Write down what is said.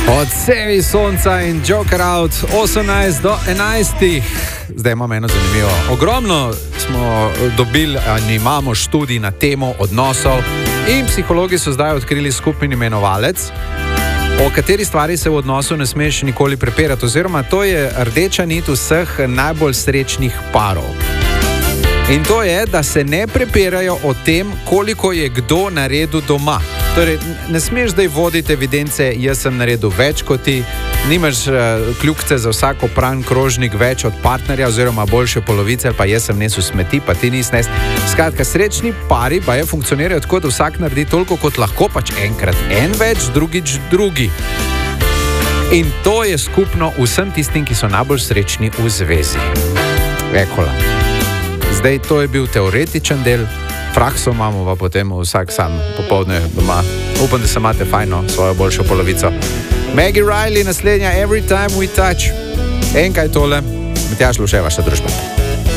Odsevi sonca in Joker Out 18 do 11. Zdaj imamo eno zanimivo. Ogromno smo dobili in imamo študij na temo odnosov in psihologi so zdaj odkrili skupni imenovalec, o kateri stvari se v odnosu ne smeš nikoli prepirati, oziroma to je rdeča nit vseh najbolj srečnih parov. In to je, da se ne prepirajo o tem, koliko je kdo naredil doma. Torej, ne smeš zdaj voditi evidence, jaz sem naredil več kot ti, nimaš kljukce za vsako pran krožnik več od partnerja oziroma boljše polovice, ali pa jaz sem nesel smeti, pa ti nisi nes. Skratka, srečni pari pa je funkcionirajo tako, da vsak naredi toliko kot lahko, pač enkrat en več, drugič drugi. In to je skupno vsem tistim, ki so najbolj srečni v zvezi. Ekola. Zdaj, to je bil teoretičen del, prakso imamo pa potem vsak sam popoldne doma. Upam, da se imate fajno svojo boljšo polovico. Maggie Riley, naslednja Every Time We Touch. Enkaj tole, Matjaž Luše, vaša družba.